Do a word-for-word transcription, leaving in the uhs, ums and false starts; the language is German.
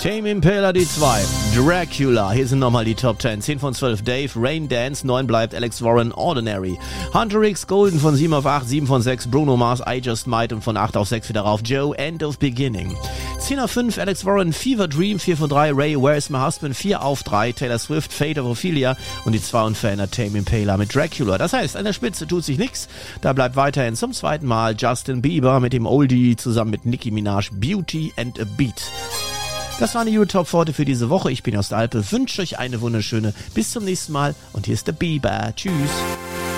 Tame Impala die zwei, Dracula, hier sind nochmal die Top zehn, zehn von zwölf Dave, Rain Dance, neun bleibt Alex Warren, Ordinary, Hunter X Golden von sieben auf acht, sieben von sechs, Bruno Mars, I Just Might und von acht auf sechs wieder rauf, Joe, End of Beginning, zehn auf fünf, Alex Warren, Fever Dream, vier von drei, Ray, Where's My Husband, vier auf drei, Taylor Swift, Fate of Ophelia und die zwei unverändert Tame Impala mit Dracula. Das heißt, an der Spitze tut sich nichts, da bleibt weiterhin zum zweiten Mal Justin Bieber mit dem Oldie zusammen mit Nicki Minaj, Beauty and a Beat. Das waren die Euro-Top vierzig für diese Woche. Ich bin aus der Alpe, wünsche euch eine wunderschöne. Bis zum nächsten Mal und hier ist der Bieber. Tschüss.